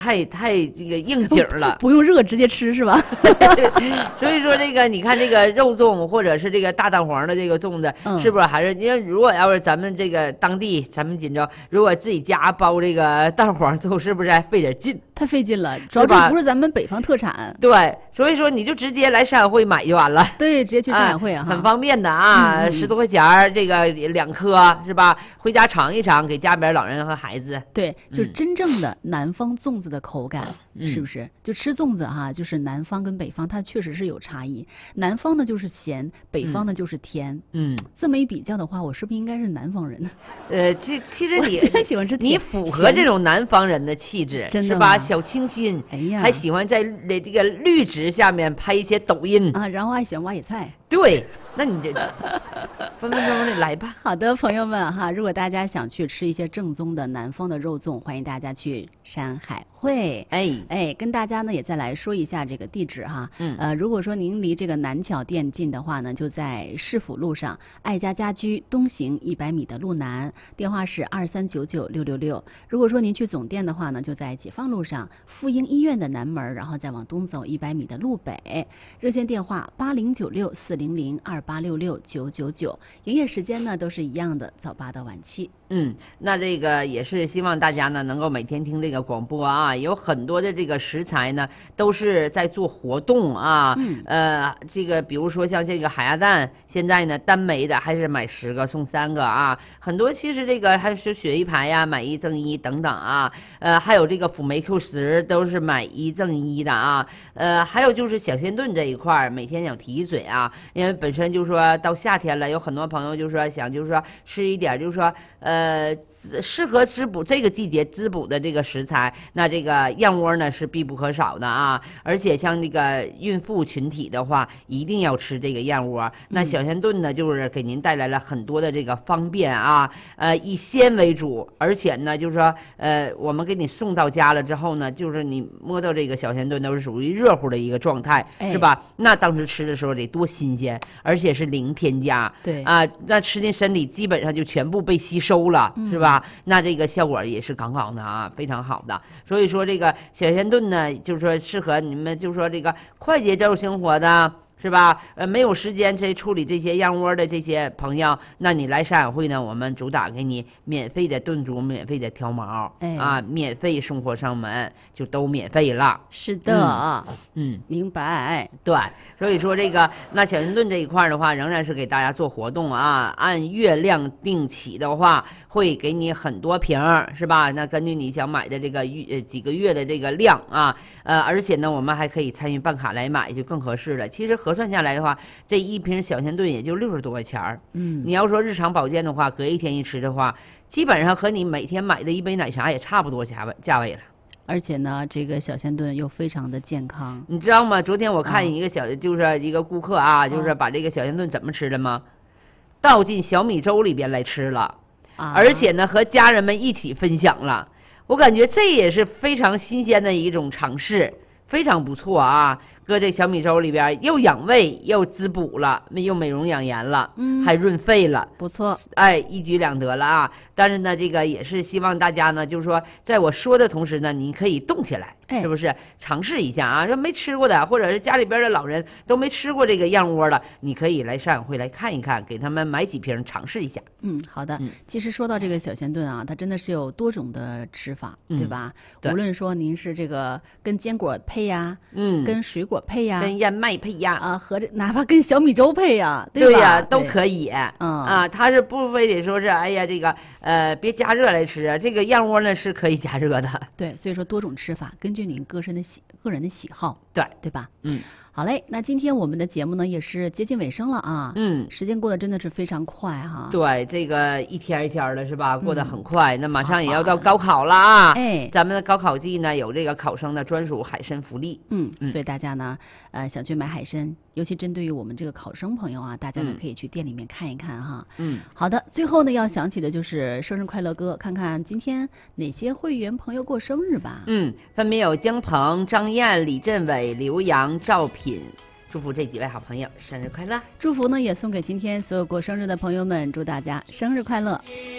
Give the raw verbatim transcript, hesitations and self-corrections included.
太太这个应景了， 不用热直接吃是吧？ 所以说这个你看这个肉粽或者是这个大蛋黄的这个粽子，嗯、是不是还是因为如果要是咱们这个当地咱们锦州，如果自己家包这个蛋黄粽，是不是还费点劲？ 太费劲了，主要这不是咱们北方特产。 对，所以说你就直接来山海会买就完了。 对，直接去山海会啊， 很方便的啊，十、嗯、多块钱这个两颗是吧？回家尝一尝，给家边老人和孩子。 对，就真正的南方粽子的口感。嗯、是不是就吃粽子哈、啊？就是南方跟北方，它确实是有差异。南方呢就是咸，北方呢就是甜。嗯，这么一比较的话，我是不是应该是南方人？ 呃，其其实你喜欢吃甜， 你符合这种南方人的气质，是吧？小清新， 哎呀， 还喜欢在这个绿植下面拍一些抖音啊，然后还喜欢挖野菜。 对，那你这分分钟的来吧。 好的，朋友们哈，如果大家想去吃一些正宗的南方的肉粽，欢迎大家去山海会。哎哎，跟大家呢也再来说一下这个地址哈。嗯，呃，如果说您离这个南巧店近的话呢，就在市府路上爱家家居东行一百米的路南，电话是二三九九六六六。如果说您去总店的话呢，就在解放路上妇婴医院的南门，然后再往东走一百米的路北。热线电话八零九六四零零二八六六九九九，营业时间呢都是一样的，早八到晚七。 嗯，那这个也是希望大家呢能够每天听这个广播啊，有很多的这个食材呢都是在做活动啊。嗯、呃，这个比如说像这个海鸭蛋，现在呢单枚的还是买十个送三个啊，很多其实这个还是鳕鱼排呀，买一赠一等等啊。呃，还有这个辅酶 Q 十都是买一赠一的啊。呃，还有就是小鲜炖这一块，每天想提一嘴啊，因为本身就说到夏天了，有很多朋友就说想就是说吃一点，就是说呃。呃，适合滋补这个季节滋补的这个食材，那这个燕窝呢是必不可少的啊。而且像那个孕妇群体的话，一定要吃这个燕窝。那小鲜炖呢，就是给您带来了很多的这个方便啊。呃，以鲜为主，而且呢，就是说，呃，我们给你送到家了之后呢，就是你摸到这个小鲜炖都是属于热乎的一个状态，哎、是吧？那当时吃的时候得多新鲜，而且是零添加。 对啊，那吃进身体基本上就全部被吸收了。是吧？那这个效果也是杠杠的啊，非常好的。所以说这个小鲜炖呢，就是说适合你们，就是说这个快节奏生活的。是吧？呃，没有时间这处理这些燕窝的这些朋友，那你来山海会呢，我们主打给你免费的炖煮，免费的挑毛，哎、啊，免费送货上门，就都免费了。 是的， 嗯， 嗯明白。 对，所以说这个那小鲜炖这一块的话，仍然是给大家做活动啊，按月量定起的话，会给你很多瓶儿，是吧？那根据你想买的这个月呃几个月的这个量啊，呃，而且呢，我们还可以参与办卡来买，就更合适了。其实合算下来的话，这一瓶小鲜炖也就六十多块钱儿。嗯，你要说日常保健的话，隔一天一吃的话，基本上和你每天买的一杯奶茶也差不多价位价位了。 而且呢，这个小鲜炖又非常的健康， 你知道吗？昨天我看一个小，哦、就是一个顾客啊，就是把这个小鲜炖怎么吃的吗？倒进小米粥里边来吃了，啊、而且呢，和家人们一起分享了。我感觉这也是非常新鲜的一种尝试，非常不错啊。搁这小米粥里边，又养胃又滋补了，又美容养颜了，嗯，还润肺了， 不错， 哎，一举两得了啊！但是呢，这个也是希望大家呢，就是说，在我说的同时呢，你可以动起来，哎、是不是？尝试一下啊！说没吃过的，或者是家里边的老人都没吃过这个燕窝的，你可以来山海会来看一看，给他们买几瓶尝试一下。 嗯，好的。嗯、其实说到这个小鲜炖啊，它真的是有多种的吃法，嗯、对吧？对，无论说您是这个跟坚果配呀，嗯，跟水果配呀， 跟燕麦配呀， 啊，和这哪怕跟小米粥配呀， 对吧？ 对呀， 都可以。嗯啊，它是不非得说是哎呀这个呃别加热来吃啊，这个燕窝呢是可以加热的。 对，所以说多种吃法，根据您个人的喜个人的喜好， 对对吧？ 嗯。 好嘞，那今天我们的节目呢也是接近尾声了啊，嗯，时间过得真的是非常快哈。 对，这个一天一天的是吧，过得很快。嗯、那马上也要到高考了啊，哎，咱们的高考季呢有这个考生的专属海参福利， 嗯，嗯所以大家呢，呃，想去买海参，尤其针对于我们这个考生朋友啊，大家呢可以去店里面看一看哈。嗯，好的，最后呢要想起的就是生日快乐歌，看看今天哪些会员朋友过生日吧。 嗯，分别有姜鹏、张燕、李振伟、刘洋、赵品。祝福这几位好朋友生日快乐！ 祝福呢也送给今天所有过生日的朋友们，祝大家生日快乐！